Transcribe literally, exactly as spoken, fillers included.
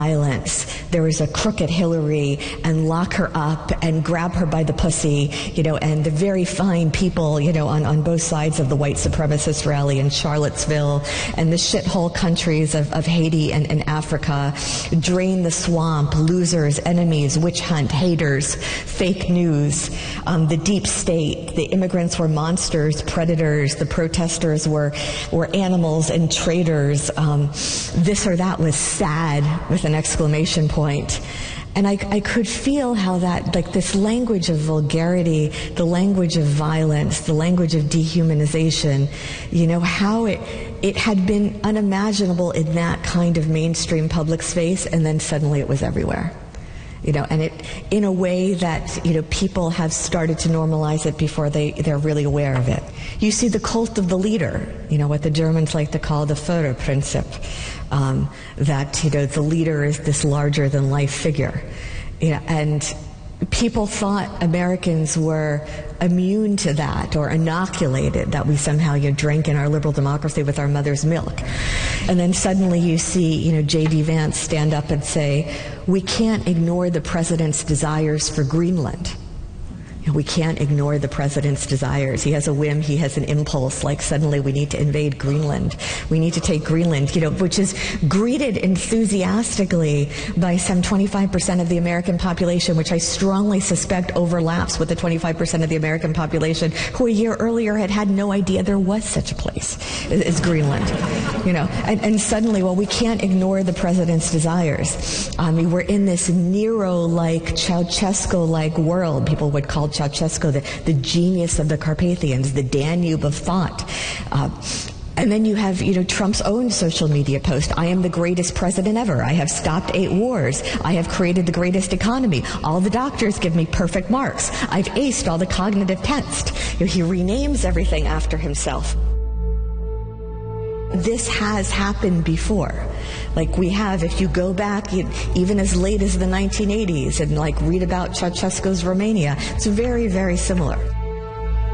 violence. There was a crooked Hillary, and lock her up and grab her by the pussy, you know, and the very fine people, you know, on, on both sides of the white supremacist rally in Charlottesville, and the shithole countries of, of Haiti and, and Africa, drain the swamp, losers, enemies, witch hunt, haters, fake news, um, the deep state, the immigrants were monsters, predators, the protesters were, were animals and traitors, um, this or that was sad, with an exclamation point. And I, I could feel how that, like this language of vulgarity, the language of violence, the language of dehumanization, you know, how it, it had been unimaginable in that kind of mainstream public space, and then suddenly it was everywhere. You know, and it, in a way that, you know, people have started to normalize it before they, they're really aware of it. You see the cult of the leader, you know, what the Germans like to call the Führerprinzip, um, that, you know, the leader is this larger-than-life figure. You know, and people thought Americans were immune to that or inoculated, that we somehow, you know, drank in our liberal democracy with our mother's milk. And then suddenly you see, you know, J D Vance stand up and say, we can't ignore the president's desires for Greenland. You know, we can't ignore the president's desires. He has a whim, he has an impulse, like suddenly we need to invade Greenland. We need to take Greenland, you know, which is greeted enthusiastically by some twenty-five percent of the American population, which I strongly suspect overlaps with the twenty-five percent of the American population who a year earlier had had no idea there was such a place as Greenland. You know, and, and suddenly, well, we can't ignore the president's desires. I mean, we're in this Nero-like, Ceausescu-like world. People would call Ceausescu the, the genius of the Carpathians, the Danube of thought. Uh, And then you have, you know, Trump's own social media post. I am the greatest president ever. I have stopped eight wars. I have created the greatest economy. All the doctors give me perfect marks. I've aced all the cognitive tests. You know, he renames everything after himself. This has happened before. Like we have, if you go back even as late as the nineteen eighties and like read about Ceausescu's Romania, it's very, very similar.